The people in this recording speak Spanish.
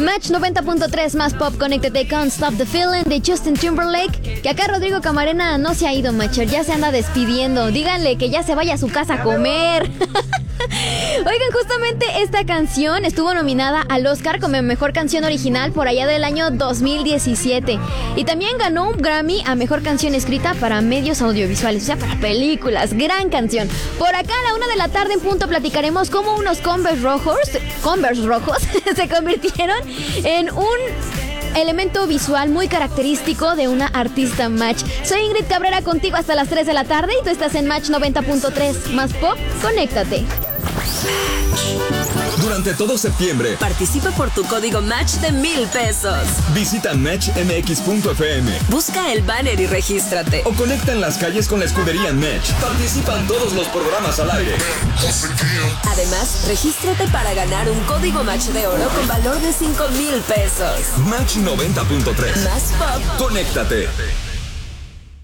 Match 90.3 más pop, conéctate con Stop the Feeling de Justin Timberlake. Que acá Rodrigo Camarena no se ha ido, Matcher, ya se anda despidiendo. Díganle que ya se vaya a su casa a comer. Oigan, justamente esta canción estuvo nominada al Oscar como Mejor Canción Original por allá del año 2017. Y también ganó un Grammy a Mejor Canción Escrita para medios audiovisuales, o sea, para películas. Gran canción. Por acá a la 1 de la tarde en punto platicaremos cómo unos Converse rojos se convirtieron en un elemento visual muy característico de una artista Match. Soy Ingrid Cabrera contigo hasta las 3 de la tarde y tú estás en Match 90.3 más pop, conéctate. Durante todo septiembre, participa por tu código Match de 1,000 pesos. Visita matchmx.fm. Busca el banner y regístrate. O conecta en las calles con la escudería Match. Participan todos los programas al aire. Además, regístrate para ganar un código Match de oro con valor de 5,000 pesos. Match 90.3. Más pop. Conéctate.